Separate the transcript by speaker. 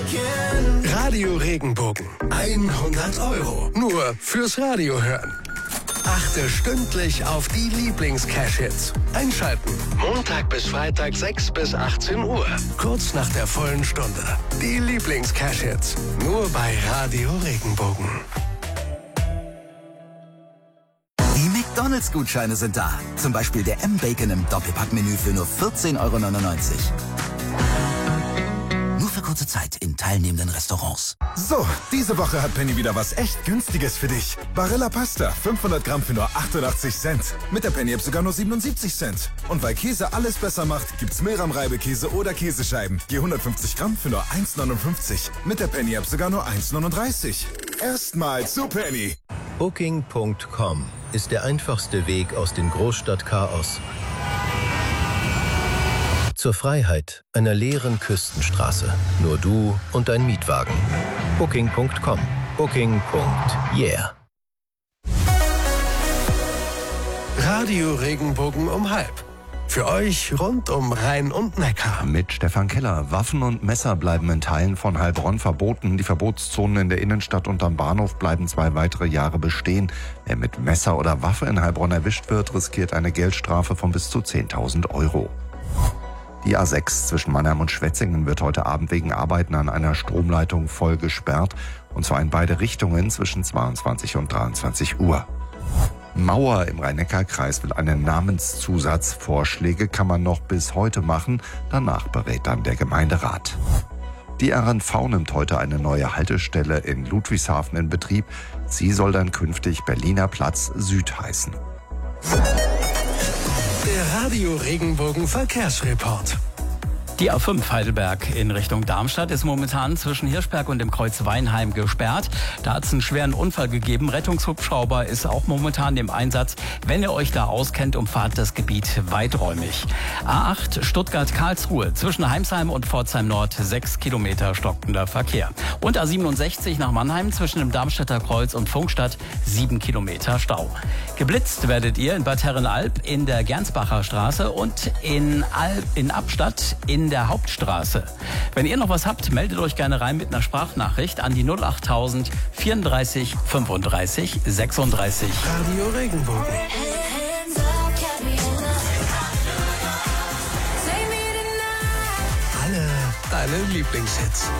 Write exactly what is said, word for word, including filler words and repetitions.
Speaker 1: Radio Regenbogen. hundert Euro. Nur fürs Radio hören. Achte stündlich auf die Lieblings-Cash-Hits. Einschalten. Montag bis Freitag sechs bis achtzehn Uhr. Kurz nach der vollen Stunde. Die Lieblings-Cash-Hits. Nur bei Radio Regenbogen.
Speaker 2: Die McDonalds-Gutscheine sind da. Zum Beispiel der M-Bacon im Doppelpackmenü für nur vierzehn Euro neunundneunzig. Nur für kurze Zeit in teilnehmenden Restaurants.
Speaker 3: So, diese Woche hat Penny wieder was echt Günstiges für dich. Barilla Pasta, fünfhundert Gramm für nur achtundachtzig Cent. Mit der Penny-App sogar nur siebenundsiebzig Cent. Und weil Käse alles besser macht, gibt's Milram-Reibekäse oder Käsescheiben. Je hundertfünfzig Gramm für nur eins neunundfünfzig. Mit der Penny-App sogar nur eins neununddreißig. Erstmal zu Penny.
Speaker 4: Booking Punkt com ist der einfachste Weg aus dem Großstadtchaos zur Freiheit einer leeren Küstenstraße. Nur du und dein Mietwagen. Booking Punkt com. Booking. Yeah.
Speaker 1: Radio Regenbogen um halb. Für euch rund um Rhein und Neckar.
Speaker 5: Mit Stefan Keller. Waffen und Messer bleiben in Teilen von Heilbronn verboten. Die Verbotszonen in der Innenstadt und am Bahnhof bleiben zwei weitere Jahre bestehen. Wer mit Messer oder Waffe in Heilbronn erwischt wird, riskiert eine Geldstrafe von bis zu zehntausend Euro. Die A sechs zwischen Mannheim und Schwetzingen wird heute Abend wegen Arbeiten an einer Stromleitung voll gesperrt. Und zwar in beide Richtungen zwischen zweiundzwanzig und dreiundzwanzig Uhr. Mauer im Rhein-Neckar-Kreis will einen Namenszusatz. Vorschläge kann man noch bis heute machen. Danach berät dann der Gemeinderat. Die R N V nimmt heute eine neue Haltestelle in Ludwigshafen in Betrieb. Sie soll dann künftig Berliner Platz Süd heißen.
Speaker 1: Der Radio Regenbogen Verkehrsreport.
Speaker 6: Die A fünf Heidelberg in Richtung Darmstadt ist momentan zwischen Hirschberg und dem Kreuz Weinheim gesperrt. Da hat es einen schweren Unfall gegeben. Rettungshubschrauber ist auch momentan im Einsatz. Wenn ihr euch da auskennt, umfahrt das Gebiet weiträumig. A acht Stuttgart-Karlsruhe zwischen Heimsheim und Pforzheim Nord sechs Kilometer stockender Verkehr. Und A siebenundsechzig nach Mannheim zwischen dem Darmstädter Kreuz und Funkstadt sieben Kilometer Stau. Geblitzt werdet ihr in Bad Herrenalb in der Gernsbacher Straße und in, Alb, in Abstadt in der Hauptstraße. Wenn ihr noch was habt, meldet euch gerne rein mit einer Sprachnachricht an die null achttausend vierunddreißig fünfunddreißig sechsunddreißig.
Speaker 1: Radio Regenbogen. Alle deine Lieblingshits.